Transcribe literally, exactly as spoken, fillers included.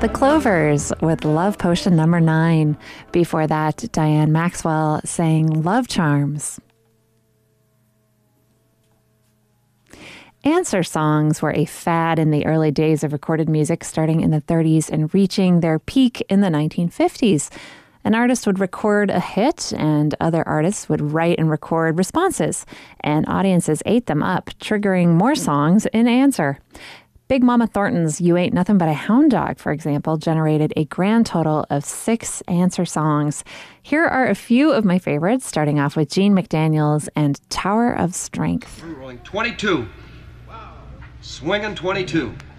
The Clovers with Love Potion number nine. Before that, Diane Maxwell sang Love Charms. Answer songs were a fad in the early days of recorded music, starting in the thirties and reaching their peak in the nineteen fifties. An artist would record a hit, and other artists would write and record responses, and audiences ate them up, triggering more songs in answer. Big Mama Thornton's You Ain't Nothing But a Hound Dog, for example, generated a grand total of six answer songs. Here are a few of my favorites, starting off with Gene McDaniels and Tower of Strength. Rolling twenty-two. Swinging twenty-two.